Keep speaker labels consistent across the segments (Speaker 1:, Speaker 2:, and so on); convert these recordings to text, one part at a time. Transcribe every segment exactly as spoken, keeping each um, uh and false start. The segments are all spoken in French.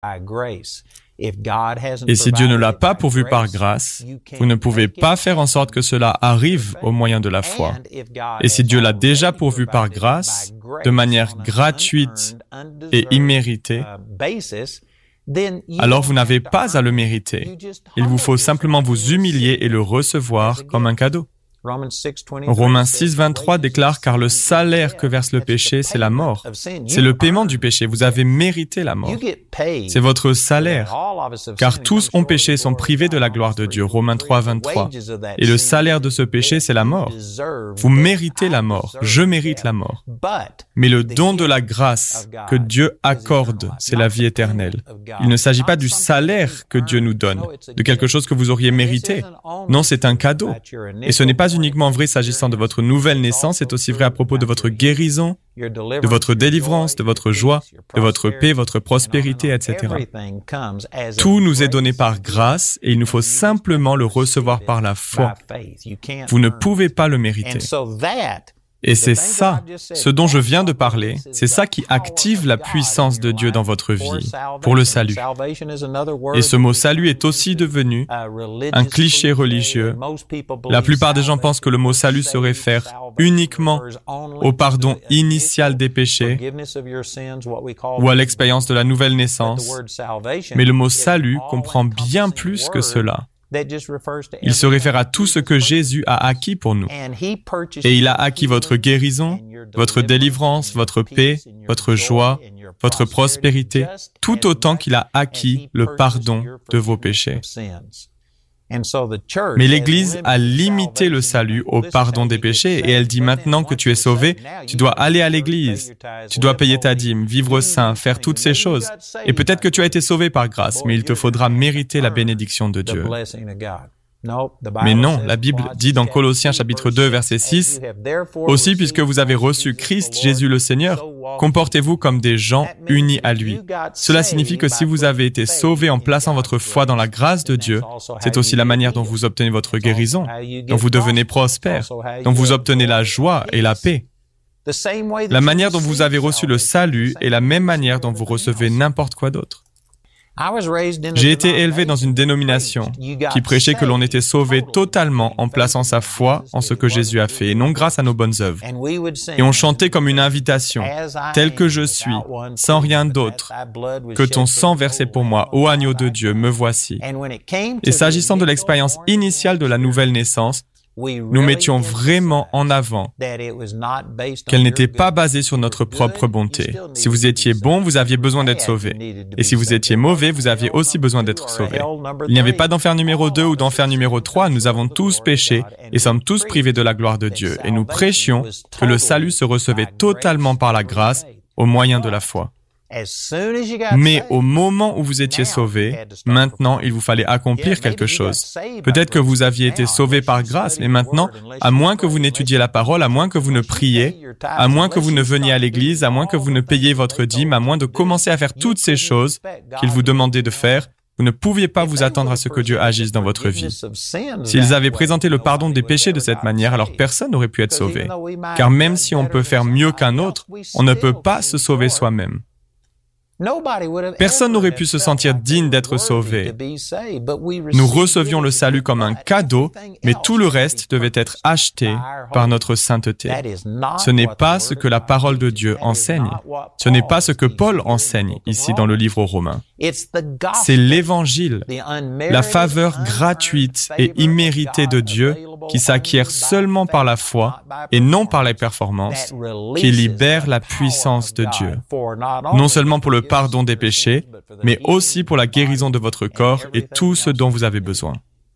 Speaker 1: Et si Dieu ne l'a pas pourvu par grâce, vous ne pouvez pas faire en sorte que cela arrive au moyen de la foi. Et si Dieu l'a déjà pourvu par grâce, de manière gratuite et imméritée, alors vous n'avez pas à le mériter. Il vous faut simplement vous humilier et le recevoir comme un cadeau. Romains six, vingt-trois déclare « Car le salaire que verse le péché, c'est la mort. C'est le paiement du péché. Vous avez mérité la mort. C'est votre salaire. Car tous ont péché et sont privés de la gloire de Dieu. » Romains trois, vingt-trois. Et le salaire de ce péché, c'est la mort. Vous méritez la mort. Je mérite la mort. Mais le don de la grâce que Dieu accorde, c'est la vie éternelle. Il ne s'agit pas du salaire que Dieu nous donne, de quelque chose que vous auriez mérité. Non, c'est un cadeau. Et ce n'est pas uniquement vrai s'agissant de votre nouvelle naissance, c'est aussi vrai à propos de votre guérison, de votre délivrance, de votre joie, de votre paix, votre prospérité, et cetera. Tout nous est donné par grâce et il nous faut simplement le recevoir par la foi. Vous ne pouvez pas le mériter. Et c'est ça, ce dont je viens de parler, c'est ça qui active la puissance de Dieu dans votre vie, pour le salut. Et ce mot « salut » est aussi devenu un cliché religieux. La plupart des gens pensent que le mot « salut » se réfère uniquement au pardon initial des péchés ou à l'expérience de la nouvelle naissance. Mais le mot « salut » comprend bien plus que cela. Il se réfère à tout ce que Jésus a acquis pour nous. Et il a acquis votre guérison, votre délivrance, votre paix, votre joie, votre prospérité, tout autant qu'il a acquis le pardon de vos péchés. Mais l'Église a limité le salut au pardon des péchés et elle dit maintenant que tu es sauvé, tu dois aller à l'Église, tu dois payer ta dîme, vivre saint, faire toutes ces choses. Et peut-être que tu as été sauvé par grâce, mais il te faudra mériter la bénédiction de Dieu. Mais non, la Bible dit dans Colossiens chapitre deux, verset six, « Aussi, puisque vous avez reçu Christ, Jésus le Seigneur, comportez-vous comme des gens unis à lui. » Cela signifie que si vous avez été sauvés en plaçant votre foi dans la grâce de Dieu, c'est aussi la manière dont vous obtenez votre guérison, dont vous devenez prospère, dont vous obtenez la joie et la paix. La manière dont vous avez reçu le salut est la même manière dont vous recevez n'importe quoi d'autre. J'ai été élevé dans une dénomination qui prêchait que l'on était sauvé totalement en plaçant sa foi en ce que Jésus a fait et non grâce à nos bonnes œuvres. Et on chantait comme une invitation, « Tel que je suis, sans rien d'autre, que ton sang versé pour moi, ô agneau de Dieu, me voici. » Et s'agissant de l'expérience initiale de la nouvelle naissance, nous mettions vraiment en avant qu'elle n'était pas basée sur notre propre bonté. Si vous étiez bon, vous aviez besoin d'être sauvé. Et si vous étiez mauvais, vous aviez aussi besoin d'être sauvé. Il n'y avait pas d'enfer numéro deux ou d'enfer numéro trois. Nous avons tous péché et sommes tous privés de la gloire de Dieu. Et nous prêchions que le salut se recevait totalement par la grâce au moyen de la foi. Mais au moment où vous étiez sauvé, maintenant, il vous fallait accomplir quelque chose. Peut-être que vous aviez été sauvé par grâce, mais maintenant, à moins que vous n'étudiez la parole, à moins que vous ne priez, à moins que vous ne veniez à l'église, à moins que vous ne payiez votre dîme, à moins de commencer à faire toutes ces choses qu'il vous demandait de faire, vous ne pouviez pas vous attendre à ce que Dieu agisse dans votre vie. S'ils avaient présenté le pardon des péchés de cette manière, alors personne n'aurait pu être sauvé. Car même si on peut faire mieux qu'un autre, on ne peut pas se sauver soi-même. Personne n'aurait pu se sentir digne d'être sauvé. Nous recevions le salut comme un cadeau, mais tout le reste devait être acheté par notre sainteté. Ce n'est pas ce que la parole de Dieu enseigne. Ce n'est pas ce que Paul enseigne ici dans le livre aux Romains. C'est l'Évangile, la faveur gratuite et imméritée de Dieu qui s'acquiert seulement par la foi et non par les performances, qui libère la puissance de Dieu. Non seulement pour le pardon des péchés, mais aussi pour la guérison de votre corps et tout ce dont vous avez besoin.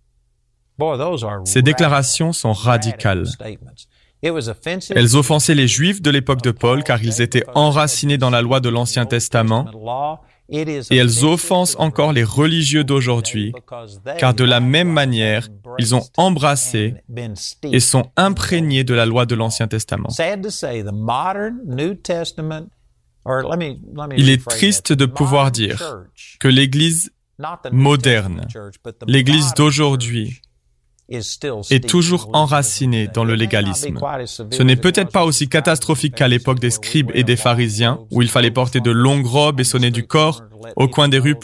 Speaker 1: Ces déclarations sont radicales. Elles offensaient les Juifs de l'époque de Paul car ils étaient enracinés dans la loi de l'Ancien Testament et elles offensent encore les religieux d'aujourd'hui car de la même manière, ils ont embrassé et sont imprégnés de la loi de l'Ancien Testament. Il est triste de pouvoir dire que l'Église moderne, l'Église d'aujourd'hui, est toujours enraciné dans le légalisme. Ce n'est peut-être pas aussi catastrophique qu'à l'époque des scribes et des pharisiens, où il fallait porter de longues robes et sonner du cor au coin des rues